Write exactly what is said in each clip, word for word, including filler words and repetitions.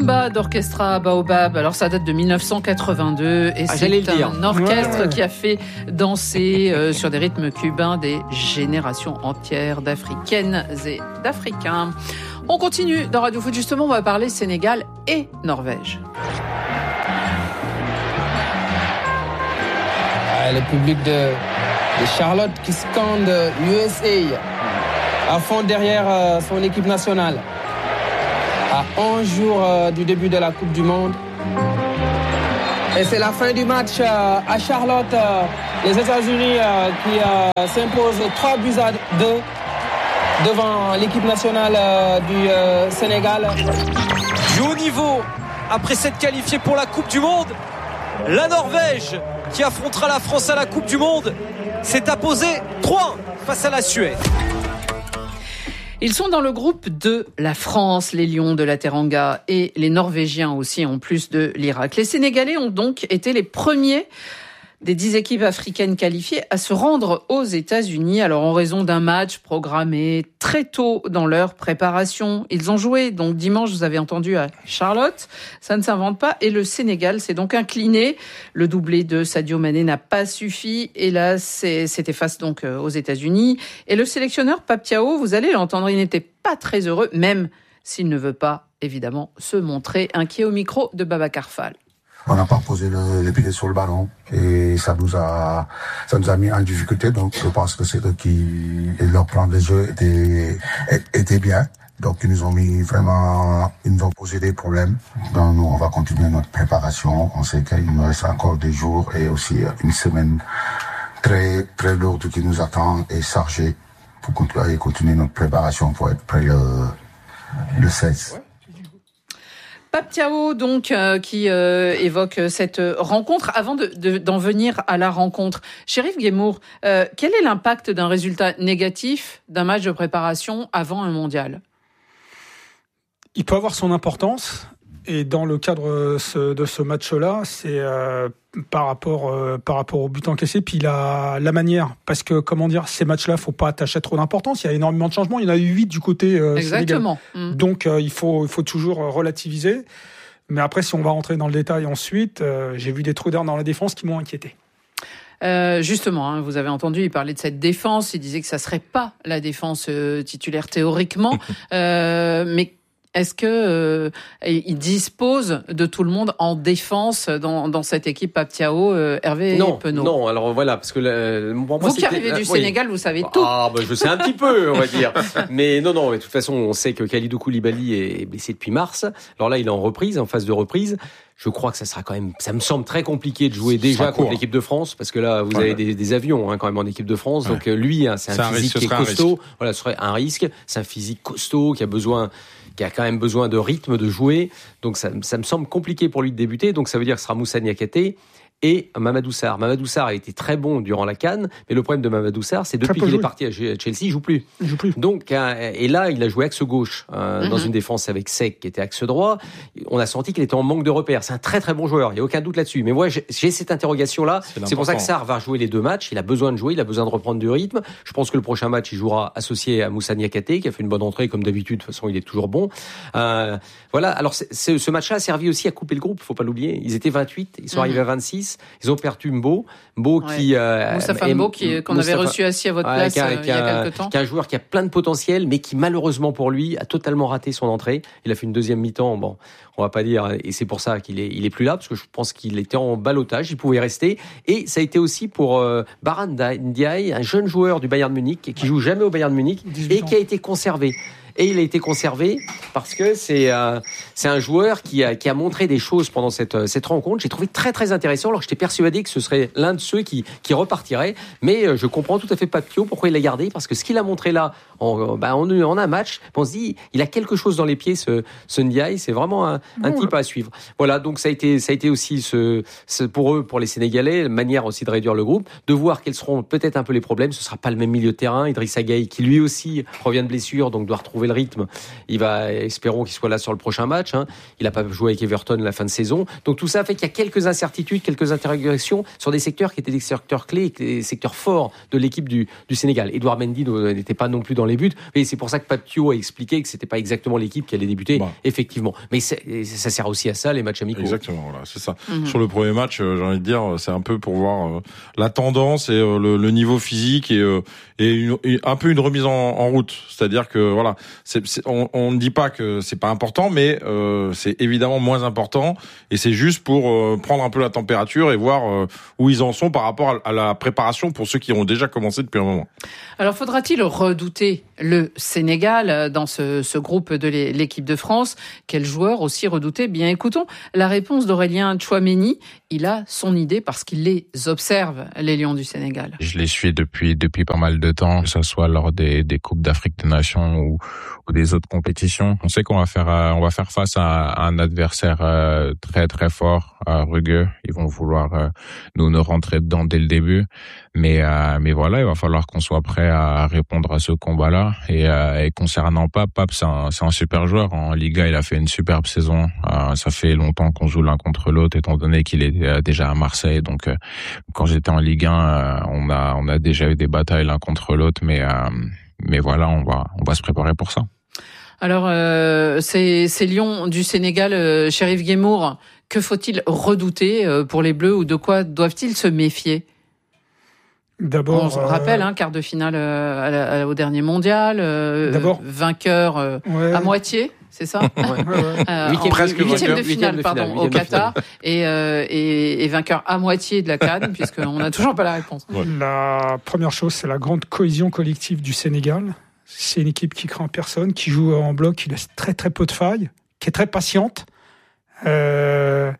Rumba d'Orchestra Baobab. Alors ça date de dix-neuf cent quatre-vingt-deux et ah, c'est un orchestre ouais, ouais. qui a fait danser euh, sur des rythmes cubains des générations entières d'Africaines et d'Africains. On continue dans Radio Foot. Justement, on va parler Sénégal et Norvège. Ah, le public de, de Charlotte qui scande U S A à fond derrière euh, son équipe nationale. À onze jours euh, du début de la Coupe du Monde. Et c'est la fin du match euh, à Charlotte. Euh, les États-Unis euh, qui euh, s'imposent trois buts à deux devant l'équipe nationale euh, du euh, Sénégal. Du haut niveau, après s'être qualifié pour la Coupe du Monde, la Norvège, qui affrontera la France à la Coupe du Monde, s'est imposée trois un face à la Suède. Ils sont dans le groupe de la France, les Lions de la Teranga et les Norvégiens aussi, en plus de l'Irak. Les Sénégalais ont donc été les premiers des dix équipes africaines qualifiées à se rendre aux États-Unis. Alors, en raison d'un match programmé très tôt dans leur préparation, ils ont joué donc dimanche, vous avez entendu, à Charlotte. Ça ne s'invente pas. Et le Sénégal s'est donc incliné. Le doublé de Sadio Mané n'a pas suffi. Et là, c'est, c'était face donc aux États-Unis. Et le sélectionneur Pape Thiaw, vous allez l'entendre, il n'était pas très heureux, même s'il ne veut pas, évidemment, se montrer inquiet au micro de Babacar Fall. On n'a pas posé le, les pieds sur le ballon et ça nous a, ça nous a mis en difficulté. Donc, je pense que c'est eux qui, et leur plan de jeu était, était bien. Donc, ils nous ont mis vraiment, ils nous ont posé des problèmes. Donc, nous, on va continuer notre préparation. On sait qu'il nous reste encore des jours et aussi une semaine très, très lourde qui nous attend et chargée pour continuer, continuer notre préparation pour être prêt le, le seize. Pape Thiaw, donc, euh, qui euh, évoque cette rencontre. Avant de, de, d'en venir à la rencontre, Chérif Guémour, euh, quel est l'impact d'un résultat négatif d'un match de préparation avant un mondial ? Il peut avoir son importance. Et dans le cadre de ce match-là, c'est euh, par rapport euh, par rapport au but encaissé, puis la la manière, parce que comment dire, ces matchs-là, faut pas attacher trop d'importance. Il y a énormément de changements. Il y en a eu huit du côté euh, Exactement. Sénégal. Mmh. Donc euh, il faut il faut toujours relativiser. Mais après, si on va rentrer dans le détail ensuite, euh, j'ai vu des trous d'air dans la défense qui m'ont inquiété. Euh, justement, hein, vous avez entendu, il parlait de cette défense. Il disait que ça serait pas la défense euh, titulaire théoriquement, euh, mais est-ce que euh, il dispose de tout le monde en défense dans, dans cette équipe Pape Thiaw, euh, Hervé non, Penaud? Non, alors voilà, parce que le, pour moi, vous qui arrivez du oui. Sénégal, vous savez tout. Ah, bah, je sais un petit peu, on va dire. Mais non, non, de toute façon, on sait que Kalidou Koulibaly est blessé depuis mars. Alors là, il est en reprise, en phase de reprise. Je crois que ça sera quand même, ça me semble très compliqué de jouer déjà contre l'équipe de France, parce que là, vous ouais. avez des, des avions hein, quand même en équipe de France. Ouais. Donc lui, hein, c'est, c'est un, un physique risque, qui est costaud. Voilà, ce serait un risque. C'est un physique costaud qui a besoin. qui a quand même besoin de rythme, de jouer. Donc ça, ça me semble compliqué pour lui de débuter. Donc ça veut dire que ce sera Moussa Niakhaté et Mamadou Sarr. Mamadou Sarr a été très bon durant la CAN, mais le problème de Mamadou Sarr, c'est depuis qu'il jouer. est parti à Chelsea, il joue plus. Il joue plus. Donc, et là, il a joué axe gauche, euh, mm-hmm. dans une défense avec Seck qui était axe droit. On a senti qu'il était en manque de repères. C'est un très très bon joueur, il n'y a aucun doute là-dessus. Mais moi, j'ai, j'ai cette interrogation-là. C'est, c'est pour ça que Sarr va jouer les deux matchs. Il a besoin de jouer, il a besoin de reprendre du rythme. Je pense que le prochain match, il jouera associé à Moussa Niakhaté, qui a fait une bonne entrée comme d'habitude. De toute façon, il est toujours bon. Euh, voilà. Alors, c'est, c'est, ce match-là a servi aussi à couper le groupe. Faut pas l'oublier. Ils étaient vingt-huit, ils sont mm-hmm. arrivés à vingt-six. Ils ont perdu Mbo, Mbo ouais. qui euh, Moustapha Mbo qui qu'on Moustapha, avait reçu assis à votre ouais, place euh, il y a quelques temps, qui est un joueur qui a plein de potentiel, mais qui malheureusement pour lui a totalement raté son entrée. Il a fait une deuxième mi-temps, bon, on va pas dire, et c'est pour ça qu'il est il est plus là, parce que je pense qu'il était en ballottage, il pouvait rester. Et ça a été aussi pour euh, Baran Ndiaye, un jeune joueur du Bayern Munich qui joue jamais au Bayern Munich et qui a été conservé. Et il a été conservé parce que c'est euh, c'est un joueur qui a qui a montré des choses pendant cette cette rencontre. J'ai trouvé très très intéressant. Alors j'étais persuadé que ce serait l'un de ceux qui qui repartirait, mais euh, je comprends tout à fait Pape Thiaw pourquoi il l'a gardé, parce que ce qu'il a montré là en bah en, en un match, on se dit il a quelque chose dans les pieds, ce ce Ndiaye, c'est vraiment un, un type à suivre. Voilà, donc ça a été ça a été aussi ce, ce pour eux, pour les Sénégalais, une manière aussi de réduire le groupe, de voir quels seront peut-être un peu les problèmes. Ce sera pas le même milieu de terrain. Idrissa Gueye qui lui aussi revient de blessure, donc doit retrouver le rythme, il va, espérons qu'il soit là sur le prochain match. Hein. Il n'a pas joué avec Everton la fin de saison. Donc tout ça fait qu'il y a quelques incertitudes, quelques interrogations sur des secteurs qui étaient des secteurs clés, des secteurs forts de l'équipe du, du Sénégal. Edouard Mendy n'était pas non plus dans les buts. Et c'est pour ça que Papio a expliqué que c'était pas exactement l'équipe qui allait débuter, bah. effectivement. Mais ça sert aussi à ça, les matchs amicaux. Exactement, voilà, c'est ça. Mm-hmm. Sur le premier match, euh, j'ai envie de dire, c'est un peu pour voir euh, la tendance et euh, le, le niveau physique et, euh, et, une, et un peu une remise en, en route. C'est-à-dire que voilà, c'est, c'est, on, on ne dit pas que c'est pas important, mais euh, c'est évidemment moins important. Et c'est juste pour euh, prendre un peu la température et voir euh, où ils en sont par rapport à, à la préparation pour ceux qui ont déjà commencé depuis un moment. Alors, faudra-t-il redouter le Sénégal dans ce, ce groupe de l'équipe de France? Quel joueur aussi redouté? Bien, écoutons la réponse d'Aurélien Tchouaméni. Il a son idée parce qu'il les observe, les Lions du Sénégal. Je les suis depuis depuis pas mal de temps, que ce soit lors des, des coupes d'Afrique des Nations ou, ou des autres compétitions. On sait qu'on va faire euh, on va faire face à, à un adversaire euh, très très fort, euh, rugueux. Ils vont vouloir euh, nous nous rentrer dedans dès le début, mais euh, mais voilà, il va falloir qu'on soit prêt à répondre à ce combat-là. Et, euh, et concernant Pape, Pape c'est un c'est un super joueur. En Liga, il a fait une superbe saison. Euh, ça fait longtemps qu'on joue l'un contre l'autre, étant donné qu'il est déjà à Marseille. Donc euh, quand j'étais en Ligue un, euh, on a on a déjà eu des batailles l'un contre l'autre, mais euh, mais voilà, on va on va se préparer pour ça. Alors euh, ces ces Lions du Sénégal, euh, Chérif Guémour, que faut-il redouter euh, pour les Bleus, ou de quoi doivent-ils se méfier? D'abord, on se rappelle, euh... hein, quart de finale euh, à la, à, au dernier mondial, euh, D'abord... vainqueur euh, ouais. à moitié. C'est ça, ouais, ouais. Euh, huitième, presque huitième de finale, de pardon, finale, au Qatar, et, euh, et, et vainqueur à moitié de la CAN, puisqu'on n'a toujours pas la réponse. Ouais. La première chose, c'est la grande cohésion collective du Sénégal. C'est une équipe qui craint personne, qui joue en bloc, qui laisse très très peu de failles, qui est très patiente. Euh,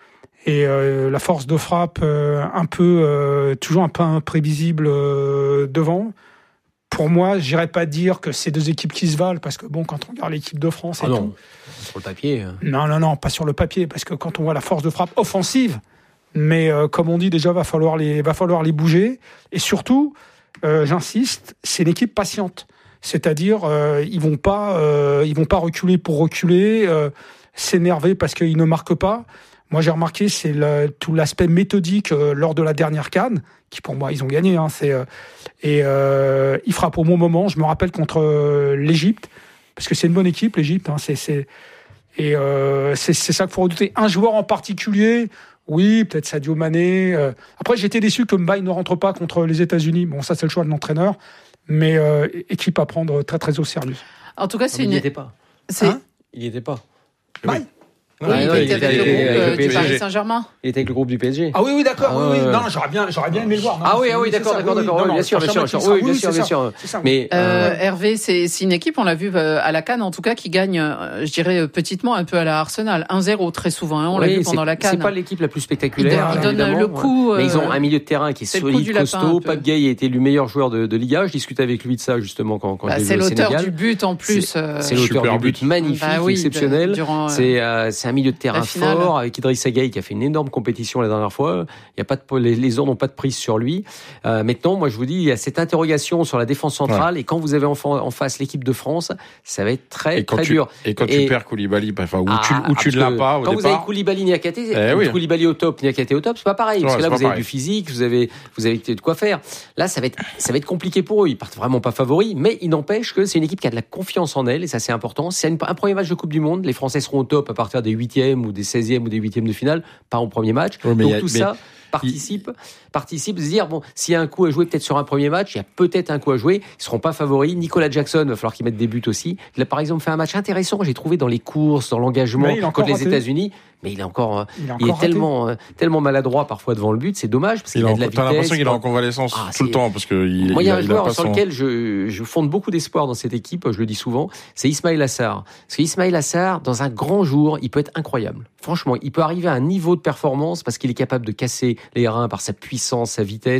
et euh, la force de frappe, euh, un peu, euh, toujours un peu imprévisible euh, devant. Pour moi, j'irais pas dire que c'est deux équipes qui se valent, parce que bon, quand on regarde l'équipe de France et ah non, tout, sur le papier. Non, non, non, pas sur le papier, parce que quand on voit la force de frappe offensive, mais euh, comme on dit déjà, va falloir les, va falloir les bouger. Et surtout, euh, j'insiste, c'est une équipe patiente. C'est-à-dire, euh, ils vont pas, euh, ils vont pas reculer pour reculer, euh, s'énerver parce qu'ils ne marquent pas. Moi, j'ai remarqué, c'est le, tout l'aspect méthodique euh, lors de la dernière CAN, qui pour moi, ils ont gagné. Hein, c'est, euh, et euh, ils frappent au bon moment. Je me rappelle contre euh, l'Égypte, parce que c'est une bonne équipe, l'Égypte. Hein, c'est, c'est, et euh, c'est, c'est ça qu'il faut redouter. Un joueur en particulier, oui, peut-être Sadio Mané. Euh. Après, j'étais déçu que Mbaye ne rentre pas contre les États-Unis. Bon, ça, c'est le choix de l'entraîneur. Mais euh, équipe à prendre très, très au sérieux. En tout cas, c'est non, une... Il n'y était pas. C'est... Hein il n'y était pas. Mbaye Oui, ah, il, non, était il était avec le groupe euh, du Paris Saint-Germain. Il était avec le groupe du P S G. Ah oui, oui, d'accord. Ah, oui, oui. Non, j'aurais bien, j'aurais bien aimé le voir. Non, ah oui, ah oui, d'accord, d'accord, d'accord. Oui, oui, bien sûr, bien sûr, bien sûr. Oui, bien sûr, bien sûr. Mais euh, Hervé, c'est, c'est une équipe, on l'a vu à la CAN, en tout cas, qui gagne, je dirais, petitement un peu à la Arsenal. un zéro très souvent, hein, on l'a vu pendant la CAN. C'est pas l'équipe la plus spectaculaire. Ils donnent le coup. Mais ils ont un milieu de terrain qui est solide, costaud. Pape Gueye a été élu meilleur joueur de Liga. Je discutais avec lui de ça, justement, quand j'ai vu au Sénégal. C'est l'auteur du but, en plus. C'est l'auteur du but magnifique, exceptionnel. C'est un milieu de terrain fort, avec Idrissa Gueye qui a fait une énorme compétition la dernière fois. Il y a pas de, les, les ordres n'ont pas de prise sur lui. Euh, maintenant, moi, je vous dis, il y a cette interrogation sur la défense centrale, ouais. Et quand vous avez en, en face l'équipe de France, ça va être très, très tu, dur. Et quand et, tu perds Koulibaly, enfin, ou ah, tu, ou tu ne l'as pas au quand départ. Vous avez Koulibaly, Niakhaté, eh oui. Koulibaly au top, Niakhaté au top, c'est pas pareil. Parce ouais, que là, vous avez pareil. Du physique, vous avez, vous avez de quoi faire. Là, ça va être, ça va être compliqué pour eux. Ils partent vraiment pas favoris, mais il n'empêche que c'est une équipe qui a de la confiance en elle, et ça, c'est important. C'est un premier match de Coupe du Monde. Les Français seront au top à partir des huitièmes ou des seizièmes ou des huitièmes de finale, pas au premier match. Ouais, donc a, tout ça participe, il... participe de se dire, bon, s'il y a un coup à jouer peut-être sur un premier match, il y a peut-être un coup à jouer. Ils seront pas favoris. Nicolas Jackson, il va falloir qu'il mette des buts aussi. Il a par exemple fait un match intéressant, j'ai trouvé, dans les courses, dans l'engagement contre les États-Unis. Mais il est encore, il, il est tellement, euh, tellement maladroit parfois devant le but, c'est dommage parce qu'il a de la vitesse. T'as l'impression qu'il est en convalescence ah, tout le temps parce que il, moi, il y a un il joueur a sur son... lequel je, je fonde beaucoup d'espoir dans cette équipe, je le dis souvent, c'est Ismaïla Sarr. Parce que Ismaïla Sarr, dans un grand jour, il peut être incroyable. Franchement, il peut arriver à un niveau de performance parce qu'il est capable de casser les reins par sa puissance, sa vitesse.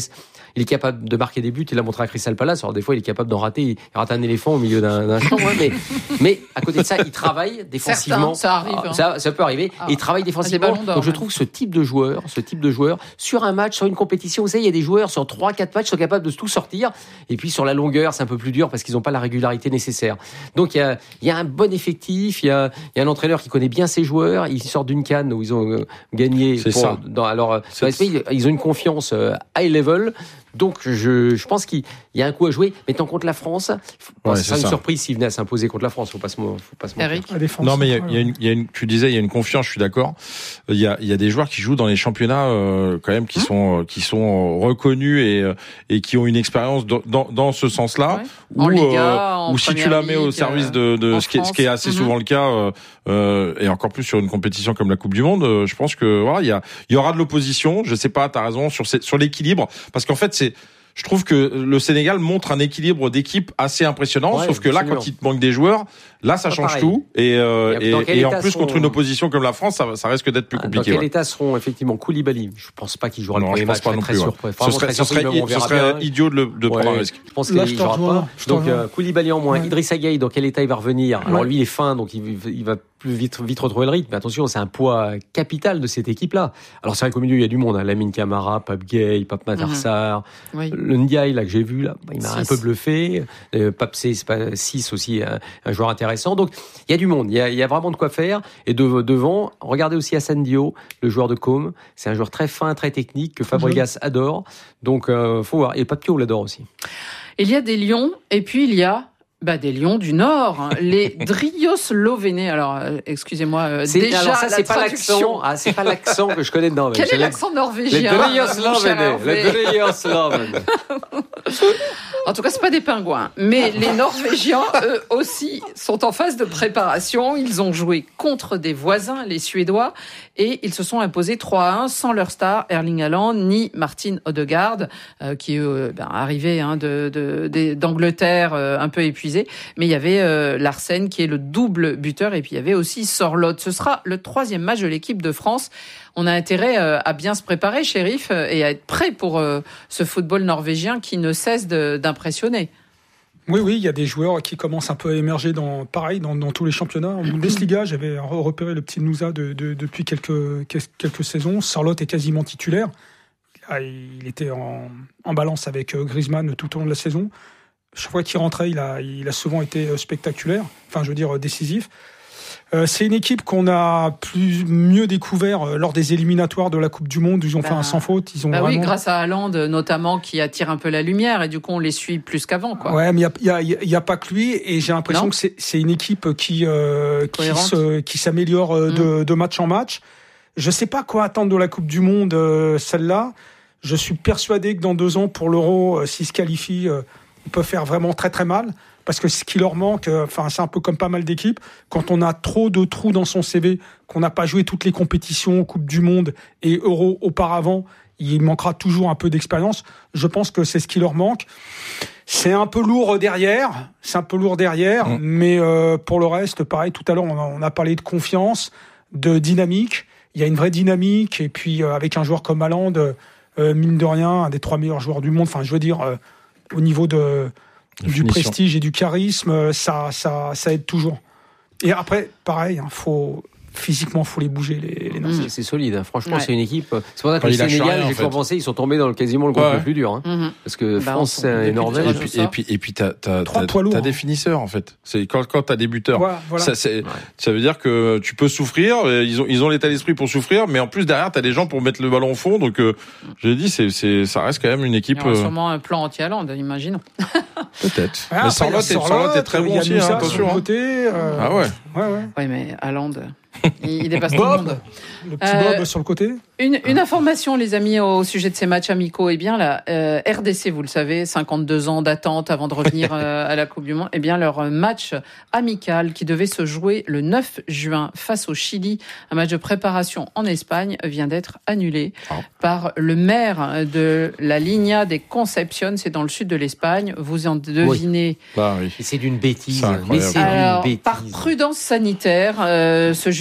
il est capable de marquer des buts. Il l'a montré à Crystal Palace. Alors des fois, il est capable d'en rater. Il rate un éléphant au milieu d'un, d'un champ. Ouais, mais, mais à côté de ça, il travaille défensivement. Certains, ça arrive. Hein. Ça, ça peut arriver. Ah, et il travaille défensivement. Donc je trouve ce type de joueur, ce type de joueur, sur un match, sur une compétition, vous savez, il y a des joueurs sur trois, quatre matchs qui sont capables de tout sortir. Et puis sur la longueur, c'est un peu plus dur parce qu'ils n'ont pas la régularité nécessaire. Donc il y a, il y a un bon effectif. Il y a, il y a un entraîneur qui connaît bien ses joueurs. Ils sortent d'une CAN où ils ont euh, gagné. C'est pour, ça. Dans, alors, dans l'esprit, ils ont une confiance euh, high level. Donc, je, je pense qu'il y a un coup à jouer. Mais tant contre la France, bon, Ouais, ce c'est serait une ça. surprise s'il venait à s'imposer contre la France. Faut pas se, faut pas se mentir. Eric. La défense. Non, mais il y a, il y a une, il y a une, tu disais, il y a une confiance, je suis d'accord. Il y a, il y a des joueurs qui jouent dans les championnats, euh, quand même, qui Hum. sont, qui sont reconnus et, et qui ont une expérience dans, dans, dans ce sens-là. Ouais. En Où, Liga, euh, en ou si tu Première la mets au Ligue, service de, de en ce, qui est, ce qui est assez France. souvent le cas, euh, euh, et encore plus sur une compétition comme la Coupe du Monde, euh, je pense que, voilà, il y a, il y aura de l'opposition. Je sais pas, t'as raison, sur, ces, sur l'équilibre. Parce qu'en fait, c'est, je trouve que le Sénégal montre un équilibre d'équipe assez impressionnant, Ouais, sauf que là, absolument. quand il te manque des joueurs, là, ça Pas change pareil. tout. Et, euh, Et dans et, quel et en état plus, sont- contre une opposition comme la France, ça, ça risque d'être plus Dans compliqué. quel ouais. état seront effectivement Koulibaly? Je pense pas qu'il jouera Non, le premier je pense match. pas Très, non très plus. ouais. surpris. Ce Vraiment serait, très ce surpris, serait, mais on ce verra serait bien. idiot de, le, de prendre Ouais, un risque. Je pense Là, qu'il je te jouera rejoins. pas. Je te Donc rejoins. euh, Koulibaly en moins. Ouais. Idrissa Gueye, dans quel état il va revenir? Alors Ouais. lui, il est fin, donc il, il va plus vite, vite retrouver le rythme. Mais attention, c'est un poids capital de cette équipe-là. Alors c'est vrai qu'au milieu, il y a du monde. Hein. Lamine Camara, Pape Gueye, Pape Matar Sarr, Oui. le Ndiaye là que j'ai vu là, il m'a un Six. peu bluffé. Euh, Pape C, c'est pas six aussi, un, un joueur intéressant. Donc il y a du monde. Il y a, il y a vraiment de quoi faire. Et de, devant, regardez aussi Hassan Dio, le joueur de Com. C'est un joueur très fin, très technique que Fabregas adore. Donc euh, faut voir. Et Papio l'adore aussi. Il y a des lions et puis il y a bah, des lions du Nord, hein, les Drioslovénés. Alors, euh, excusez-moi, euh, C'est, déjà alors ça, la c'est pas traduction. l'accent. Ah, c'est pas l'accent que je connais dedans. Quel est J'allais- l'accent Les norvégien mon cher Drioslovénés. Hervé Les Drioslovénés. En tout cas, c'est pas des pingouins. Mais les Norvégiens, eux aussi, sont en phase de préparation. Ils ont joué contre des voisins, les Suédois, et ils se sont imposés trois à un sans leur star, Erling Haaland, ni Martin Odegaard, euh, qui est euh, ben, arrivé hein, de, de, de, d'Angleterre euh, un peu épuisé. Mais il y avait euh, Larsen, qui est le double buteur, et puis il y avait aussi Sorloth. Ce sera le troisième match de l'équipe de France. On a intérêt euh, à bien se préparer, Shérif, euh, et à être prêt pour euh, ce football norvégien qui ne cesse de, d'impressionner. Oui, oui, il y a des joueurs qui commencent un peu à émerger dans, pareil, dans, dans tous les championnats. En Bundesliga, j'avais re- repéré le petit Nouza de, de, depuis quelques, quelques saisons. Charlotte est quasiment titulaire. Là, il était en, en balance avec Griezmann tout au long de la saison. Chaque fois qu'il rentrait, il a, il a souvent été spectaculaire, enfin, je veux dire, décisif. Euh, c'est une équipe qu'on a plus mieux découvert euh, lors des éliminatoires de la Coupe du Monde. Ils ont Bah, fait un sans faute. Ils ont bah vraiment... oui, grâce à Haaland notamment qui attire un peu la lumière et du coup on les suit plus qu'avant, quoi. Ouais, mais il y a, y, a, y a pas que lui et j'ai l'impression Non. que c'est, c'est une équipe qui euh, qui, Cohérente. se, qui s'améliore euh, de, de match en match. Je sais pas quoi attendre de la Coupe du Monde euh, celle-là. Je suis persuadé que dans deux ans pour l'Euro, euh, s'ils se qualifient, euh, ils peuvent faire vraiment très très mal. Parce que ce qui leur manque, enfin euh, c'est un peu comme pas mal d'équipes, quand on a trop de trous dans son C V, qu'on n'a pas joué toutes les compétitions, Coupe du Monde et Euro auparavant, il manquera toujours un peu d'expérience. Je pense que c'est ce qui leur manque. C'est un peu lourd derrière, c'est un peu lourd derrière, mmh. mais euh, pour le reste, pareil, tout à l'heure, on a, on a parlé de confiance, de dynamique. Il y a une vraie dynamique, et puis euh, avec un joueur comme Haaland, euh, mine de rien, un des trois meilleurs joueurs du monde, enfin je veux dire, euh, au niveau de... du prestige et du charisme, ça, ça, ça aide toujours. Et après, pareil, hein, faut, physiquement, faut les bouger, les, les Nazis. C'est, c'est solide, hein. Franchement, Ouais. c'est une équipe. C'est pour ça que Enfin, le il lâche Sénégal, rien, en j'ai fait. toujours pensé, ils sont tombés dans le, quasiment le groupe Ouais. le plus dur. Hein. Mhm. Parce que Bah, France on- et depuis Norvège. Et tout puis, ça. et puis, et puis, t'as, t'as, Trois t'as, poids lourds, t'as hein. des finisseurs, en fait. C'est quand, quand t'as des buteurs. Voilà, voilà. Ça, c'est, Ouais. ça veut dire que tu peux souffrir. Ils ont, ils ont l'état d'esprit pour souffrir, mais en plus, derrière, t'as des gens pour mettre le ballon au fond. Donc, euh, je dis, c'est, c'est, ça reste quand même une Il y équipe, aura euh, sûrement un plan anti-Haaland, imaginons. peut-être. Ah, mais après, il y a Sorloth est, Sorloth est très il y bon a aussi, hein, Moussa sur attention. le hein. côté. euh, Ah ouais. Ouais, ouais. Oui, mais Haaland, il, il dépasse tout le Bob, monde. le petit Euh, Bob sur le côté. Une, une information, les amis, au sujet de ces matchs amicaux. Eh bien, la euh, R D C, vous le savez, cinquante-deux ans d'attente avant de revenir euh, à la Coupe du Monde. Eh bien, leur match amical qui devait se jouer le neuf juin face au Chili, un match de préparation en Espagne, vient d'être annulé Oh. par le maire de la Linha de Concepción. C'est dans le sud de l'Espagne. Vous en devinez. Bah oui. Et c'est d'une bêtise. C'est incroyable. Mais c'est Alors, d'une bêtise. par prudence sanitaire, euh, se justifie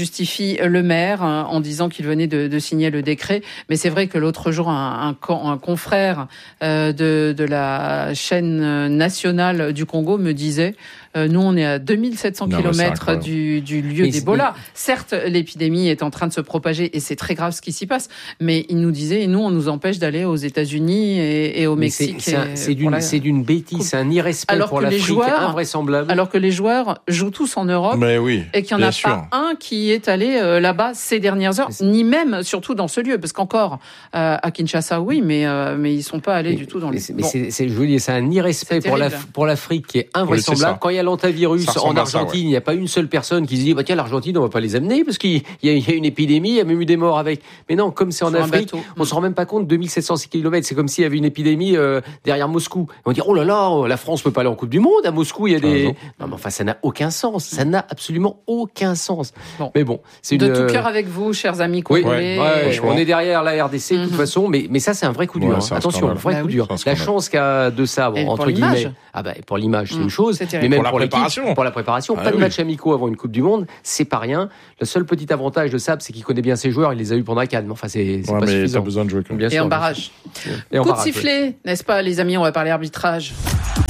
justifie le maire hein, en disant qu'il venait de, de signer le décret. Mais c'est vrai que l'autre jour, un, un, un confrère euh, de, de la chaîne nationale du Congo me disait euh, nous, on est à deux mille sept cents kilomètres du, du lieu mais d'Ebola. Mais... Certes, l'épidémie est en train de se propager et c'est très grave ce qui s'y passe. Mais il nous disait, et nous, on nous empêche d'aller aux États-Unis et, et au mais Mexique. C'est, c'est, un, c'est, d'une, la... c'est d'une bêtise, c'est un irrespect alors pour l'Afrique joueurs, invraisemblable. Alors que les joueurs jouent tous en Europe oui, et qu'il n'y en a sûr. pas un qui est allé euh, là-bas ces dernières heures, ni même surtout dans ce lieu. Parce qu'encore, euh, à Kinshasa, oui, mais, euh, mais ils ne sont pas allés mais, du tout dans mais le... C'est, mais bon. c'est, c'est, je veux dire, c'est un irrespect pour, la, pour l'Afrique qui est invraisemblable. Oui, Quand il y a l'antivirus en Argentine, il ouais. n'y a pas une seule personne qui se dit bah, tiens, l'Argentine, on ne va pas les amener parce qu'il y a, il y a une épidémie, il y a même eu des morts avec. Mais non, comme c'est en Sur Afrique, on ne se rend même pas compte, deux mille sept cents kilomètres, c'est comme s'il y avait une épidémie euh, derrière Moscou. Et on dit oh là là, la France ne peut pas aller en Coupe du Monde, à Moscou, il y a des... Non, mais enfin, ça n'a aucun sens. Ça n'a absolument aucun sens. Bon. Mais bon, c'est de une... tout cœur avec vous, chers amis congolais. Oui, ouais, ouais, on est derrière la R D C de toute mm-hmm. façon, mais, mais ça, c'est un vrai coup dur. Ouais, hein. Attention, un vrai bah coup oui. dur. La chance qu'a de ça, bon, entre guillemets... Ah bah, pour l'image, c'est mmh, une chose, mais même pour, pour la préparation. Pour la préparation, ah, pas oui. de match amicaux avant une Coupe du Monde, c'est pas rien. Le seul petit avantage de Sab, c'est qu'il connaît bien ses joueurs, il les a eu pendant la CAN. Enfin, c'est, c'est ouais, pas mais suffisant. T'as besoin de jouer. Bien Et sûr, en barrage. Et Coup en de barrage, sifflet, ouais. n'est-ce pas, les amis, on va parler arbitrage.